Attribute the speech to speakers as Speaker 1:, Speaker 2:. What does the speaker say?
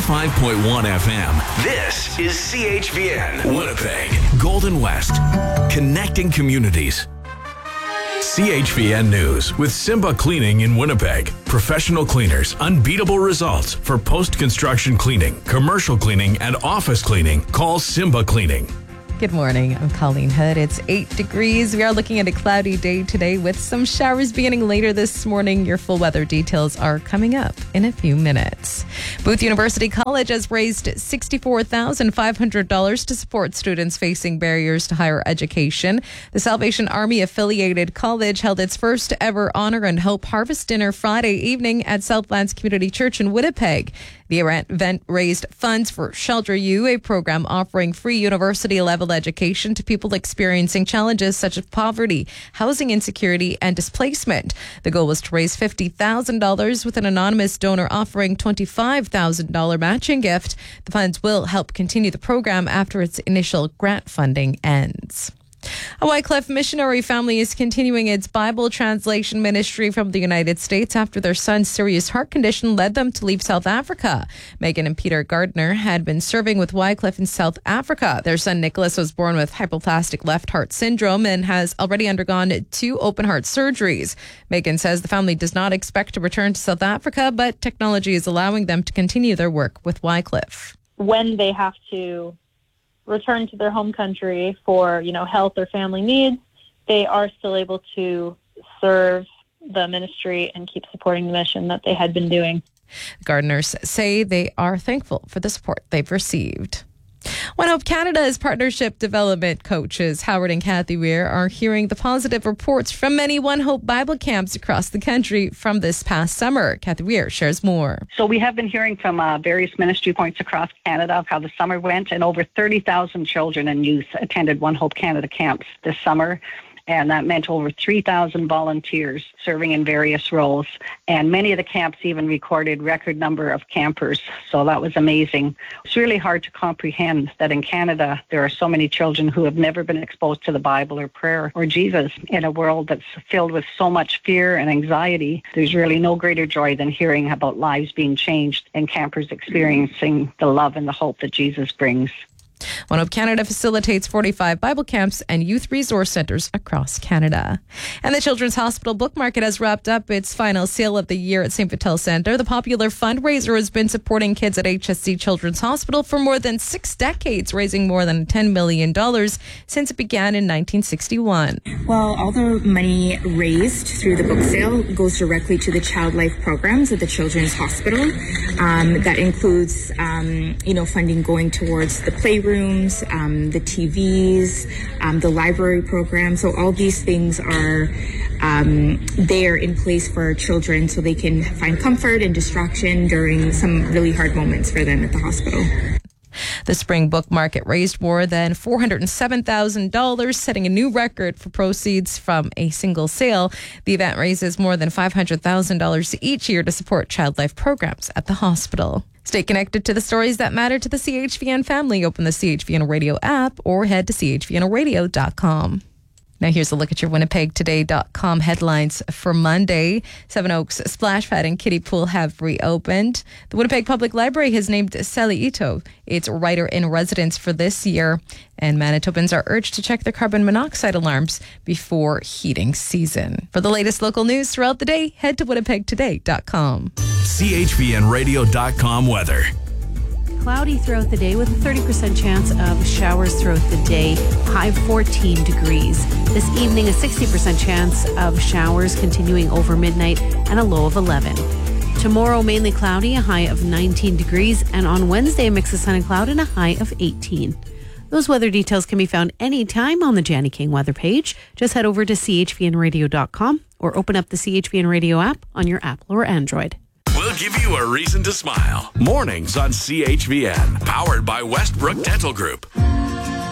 Speaker 1: 95.1 FM. This is CHVN, Winnipeg, Golden West, connecting communities. CHVN News with Simba Cleaning in Winnipeg. Professional cleaners, unbeatable results for post-construction cleaning, commercial cleaning, and office cleaning. Call Simba Cleaning.
Speaker 2: Good morning. I'm Colleen Hood. It's 8 degrees. We are looking at a cloudy day today with some showers beginning later this morning. Your full weather details are coming up in a few minutes. Booth University College has raised $64,500 to support students facing barriers to higher education. The Salvation Army affiliated college held its first ever Honor and Hope Harvest Dinner Friday evening at Southlands Community Church in Winnipeg. The event raised funds for Shelter U, a program offering free university-level education to people experiencing challenges such as poverty, housing insecurity, and displacement. The goal was to raise $50,000 with an anonymous donor offering $25,000 matching gift. The funds will help continue the program after its initial grant funding ends. A Wycliffe missionary family is continuing its Bible translation ministry from the United States after their son's serious heart condition led them to leave South Africa. Megan and Peter Gardner had been serving with Wycliffe in South Africa. Their son Nicholas was born with hypoplastic left heart syndrome and has already undergone 2 open heart surgeries. Megan says the family does not expect to return to South Africa, but technology is allowing them to continue their work with Wycliffe.
Speaker 3: When they have to return to their home country for, health or family needs, they are still able to serve the ministry and keep supporting the mission that they had been doing.
Speaker 2: Gardeners say they are thankful for the support they've received. One Hope Canada's partnership development coaches, Howard and Kathy Weir, are hearing the positive reports from many One Hope Bible camps across the country from this past summer. Kathy Weir shares more.
Speaker 4: So we have been hearing from various ministry points across Canada of how the summer went, and over 30,000 children and youth attended One Hope Canada camps this summer. And that meant over 3,000 volunteers serving in various roles. And many of the camps even recorded record number of campers. So that was amazing. It's really hard to comprehend that in Canada, there are so many children who have never been exposed to the Bible or prayer or Jesus. In a world that's filled with so much fear and anxiety, there's really no greater joy than hearing about lives being changed and campers experiencing the love and the hope that Jesus brings.
Speaker 2: One Hope Canada facilitates 45 Bible camps and youth resource centres across Canada. And the Children's Hospital Book Market has wrapped up its final sale of the year at St. Vital Centre. The popular fundraiser has been supporting kids at HSC Children's Hospital for more than 6 decades, raising more than $10 million since it began in 1961.
Speaker 5: Well, all the money raised through the book sale goes directly to the child life programs at the Children's Hospital. That includes, funding going towards the playrooms, the TVs, the library program. So all these things are there in place for children so they can find comfort and distraction during some really hard moments for them at the hospital.
Speaker 2: The spring book market raised more than $407,000, setting a new record for proceeds from a single sale. The event raises more than $500,000 each year to support child life programs at the hospital. Stay connected to the stories that matter to the CHVN family. Open the CHVN Radio app or head to chvnradio.com. Now here's a look at your winnipegtoday.com headlines for Monday. Seven Oaks Splash Pad and Kiddie Pool have reopened. The Winnipeg Public Library has named Sally Ito its writer-in-residence for this year. And Manitobans are urged to check their carbon monoxide alarms before heating season. For the latest local news throughout the day, head to winnipegtoday.com.
Speaker 1: chvnradio.com weather.
Speaker 6: Cloudy throughout the day with a 30% chance of showers throughout the day, high 14 degrees. This evening, a 60% chance of showers continuing over midnight and a low of 11. Tomorrow, mainly cloudy, a high of 19 degrees. And on Wednesday, a mix of sun and cloud and a high of 18. Those weather details can be found anytime on the Janny King weather page. Just head over to chvnradio.com or open up the CHVN Radio app on your Apple or Android.
Speaker 1: We'll give you a reason to smile. Mornings on CHVN, powered by Westbrook Dental Group.